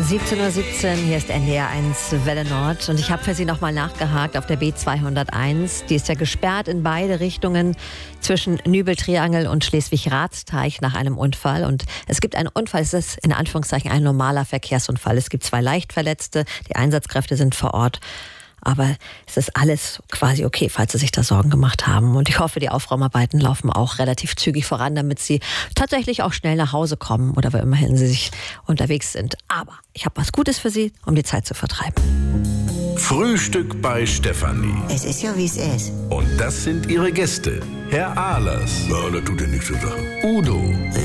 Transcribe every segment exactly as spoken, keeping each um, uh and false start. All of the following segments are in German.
siebzehn Uhr siebzehn, hier ist N D R eins Welle Nord und ich habe für Sie nochmal nachgehakt auf der B zweihunderteins. Die ist ja gesperrt in beide Richtungen zwischen Nübeltriangel und Schleswig-Ratsteich nach einem Unfall. Und es gibt einen Unfall, es ist in Anführungszeichen ein normaler Verkehrsunfall. Es gibt zwei Leichtverletzte, die Einsatzkräfte sind vor Ort. Aber es ist alles quasi okay, falls Sie sich da Sorgen gemacht haben. Und ich hoffe, die Aufräumarbeiten laufen auch relativ zügig voran, damit Sie tatsächlich auch schnell nach Hause kommen oder wo immerhin Sie sich unterwegs sind. Aber ich habe was Gutes für Sie, um die Zeit zu vertreiben. Frühstück bei Stefanie. Es ist ja, wie es ist. Und das sind ihre Gäste. Herr Ahlers. Ja, das tut ja nichts zu sagen. Udo.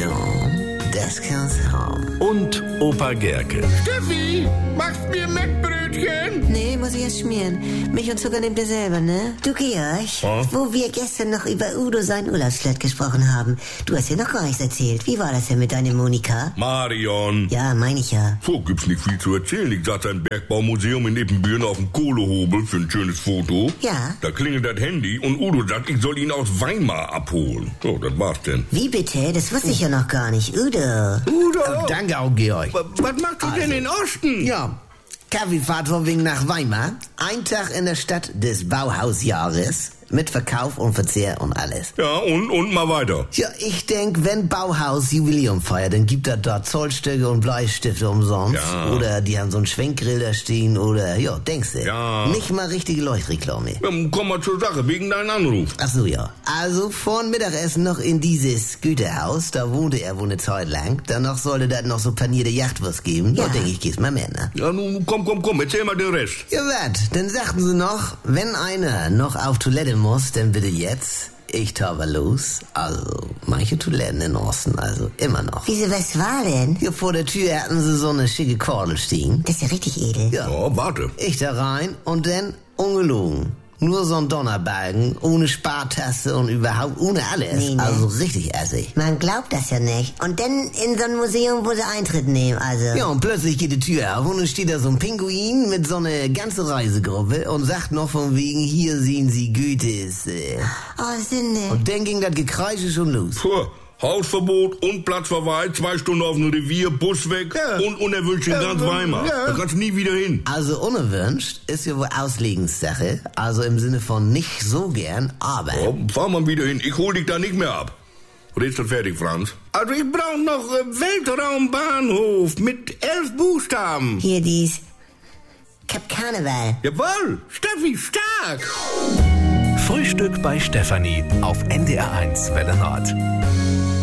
Ja, das kann's haben. Und Opa Gerke. Steffi, machst mir Mettbrötchen? Nee, muss ich erst schmieren. Milch und Zucker nehmt ihr selber, ne? Du, Georg, Ja? wo wir gestern noch über Udo sein Urlaubsflat gesprochen haben. Du hast ja noch gar nichts erzählt. Wie war das denn mit deiner Monika? Marion. Ja, meine ich ja. So, gibt's nicht viel zu erzählen. Ich saß im Bergbaumuseum in Ippenbüren auf dem Kohlehobel für ein schönes Foto. Ja. Da klingelt das Handy und Udo sagt, ich soll ihn aus Weimar abholen. So, das war's denn. Wie bitte? Das wusste ich ja noch gar nicht. Udo. Udo! Danke auch, Georg. Was, was machst du denn in Osten? Ja, Kaffeefahrt von wegen nach Weimar. Ein Tag in der Stadt des Bauhausjahres. Mit Verkauf und Verzehr und alles. Ja, und, und mal weiter. Ja, ich denk, wenn Bauhaus Jubiläum feiert, dann gibt er dort Zollstöcke und Bleistifte umsonst. Ja. Oder die haben so einen Schwenkgrill da stehen oder, ja, denkst du? Ja. Nicht mal richtige Leuchtreklame. Ja, komm mal zur Sache, wegen deinem Anruf. Ach so, ja. Also vor dem Mittagessen noch in dieses Güterhaus, da wohnte er wohl eine Zeit lang. Danach sollte das noch so panierte Jachtwurst geben. Ja, Ja. denk ich, geh's mal mehr, ne? Ja, nun, komm, komm, komm, erzähl mal den Rest. Ja, wat? Dann sagten sie noch, wenn einer noch auf Toilette muss, dann bitte jetzt. Ich taube los. Also, manche Toiletten in Osten, also immer noch. Wieso, was war denn? Hier vor der Tür hatten sie so eine schicke Kordel stehen. Das ist ja richtig edel. Ja. Oh, warte. Ich da rein und dann ungelogen. Nur so ein Donnerbalken, ohne Spartaste und überhaupt ohne alles. Nee, ne? Also richtig assig. Man glaubt das ja nicht. Und dann in so ein Museum, wo sie Eintritt nehmen, also. Ja, und plötzlich geht die Tür auf und dann steht da so ein Pinguin mit so einer ganzen Reisegruppe und sagt noch von wegen, hier sehen Sie Goethes. Äh. Oh, Sünde. Und dann ging das Gekreische schon los. Puh, Hausverbot und Platzverweis, zwei Stunden auf dem Revier, Bus weg Ja. und unerwünscht in Ja, ganz ja. Weimar. Da kannst du nie wieder hin. Also unerwünscht ist ja wohl Auslegenssache, also im Sinne von nicht so gern, aber... Oh, fahr mal wieder hin, ich hol dich da nicht mehr ab. Redst du fertig, Franz? Also ich brauch noch äh, Weltraumbahnhof mit elf Buchstaben. Hier dies. Kap Karneval. Jawohl, Steffi, stark. Frühstück bei Stefanie auf N D R eins Welle Nord.